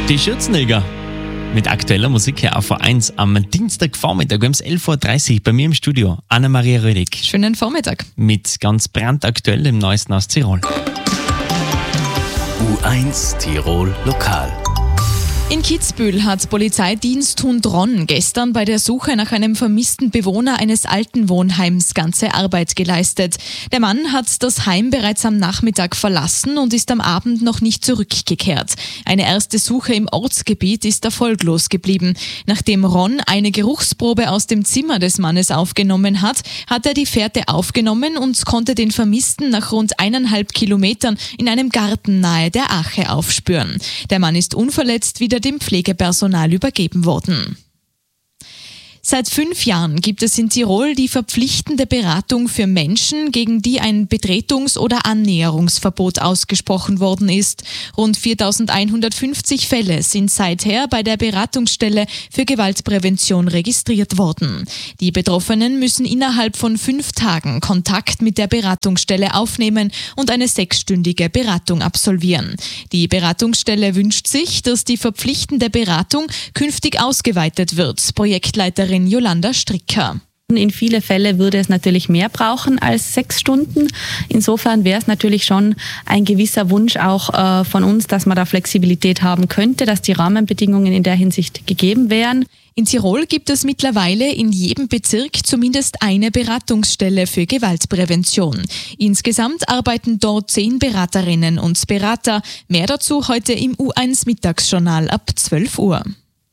Die Schürzenegger mit aktueller Musik hier auf A1 am Dienstagvormittag um 11.30 Uhr bei mir im Studio. Anna-Maria Rödig. Schönen Vormittag. Mit ganz brandaktuell dem Neuesten aus Tirol. U1 Tirol Lokal. In Kitzbühel hat Polizeidienst Hundronn gestern bei der Suche nach einem vermissten Bewohner eines Altenwohnheims ganze Arbeit geleistet. Der Mann hat das Heim bereits am Nachmittag verlassen und ist am Abend noch nicht zurückgekehrt. Eine erste Suche im Ortsgebiet ist erfolglos geblieben. Nachdem Ron eine Geruchsprobe aus dem Zimmer des Mannes aufgenommen hat, hat er die Fährte aufgenommen und konnte den Vermissten nach rund 1,5 Kilometern in einem Garten nahe der Ache aufspüren. Der Mann ist unverletzt wieder dem Pflegepersonal übergeben worden. Seit 5 Jahren gibt es in Tirol die verpflichtende Beratung für Menschen, gegen die ein Betretungs- oder Annäherungsverbot ausgesprochen worden ist. Rund 4.150 Fälle sind seither bei der Beratungsstelle für Gewaltprävention registriert worden. Die Betroffenen müssen innerhalb von 5 Tagen Kontakt mit der Beratungsstelle aufnehmen und eine 6-stündige Beratung absolvieren. Die Beratungsstelle wünscht sich, dass die verpflichtende Beratung künftig ausgeweitet wird. Projektleiterin Jolanda Stricker. In viele Fälle würde es natürlich mehr brauchen als 6 Stunden. Insofern wäre es natürlich schon ein gewisser Wunsch auch von uns, dass man da Flexibilität haben könnte, dass die Rahmenbedingungen in der Hinsicht gegeben wären. In Tirol gibt es mittlerweile in jedem Bezirk zumindest eine Beratungsstelle für Gewaltprävention. Insgesamt arbeiten dort 10 Beraterinnen und Berater. Mehr dazu heute im U1 Mittagsjournal ab 12 Uhr.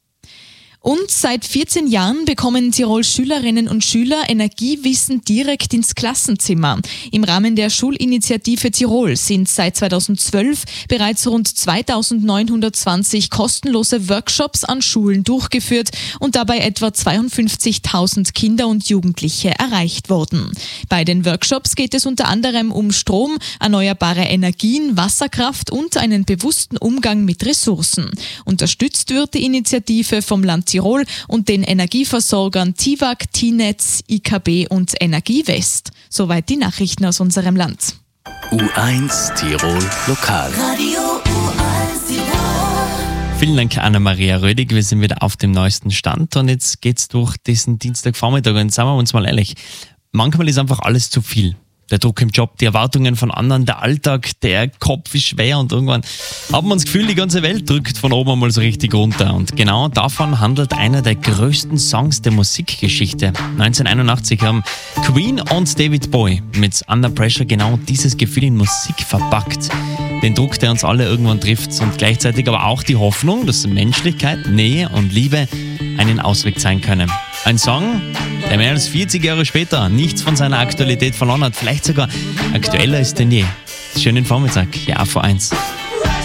Und seit 14 Jahren bekommen Tirols Schülerinnen und Schüler Energiewissen direkt ins Klassenzimmer. Im Rahmen der Schulinitiative Tirol sind seit 2012 bereits rund 2.920 kostenlose Workshops an Schulen durchgeführt und dabei etwa 52.000 Kinder und Jugendliche erreicht worden. Bei den Workshops geht es unter anderem um Strom, erneuerbare Energien, Wasserkraft und einen bewussten Umgang mit Ressourcen. Unterstützt wird die Initiative vom Land Tirol und den Energieversorgern TIWAG, TINETZ, IKB und Energiewest. Soweit die Nachrichten aus unserem Land. U1 Tirol Lokal. Radio U1 Tirol. Vielen Dank, Anna-Maria Rödig. Wir sind wieder auf dem neuesten Stand und jetzt geht's durch diesen Dienstagvormittag und sagen wir uns mal ehrlich, manchmal ist einfach alles zu viel. Der Druck im Job, die Erwartungen von anderen, der Alltag, der Kopf ist schwer und irgendwann haben wir das Gefühl, die ganze Welt drückt von oben einmal so richtig runter. Und genau davon handelt einer der größten Songs der Musikgeschichte. 1981 haben Queen und David Bowie mit Under Pressure genau dieses Gefühl in Musik verpackt. Den Druck, der uns alle irgendwann trifft und gleichzeitig aber auch die Hoffnung, dass Menschlichkeit, Nähe und Liebe einen Ausweg sein können. Ein Song, der mehr als 40 Jahre später nichts von seiner Aktualität verloren hat, vielleicht sogar aktueller ist denn je. Schönen Vormittag, ja, auf A1.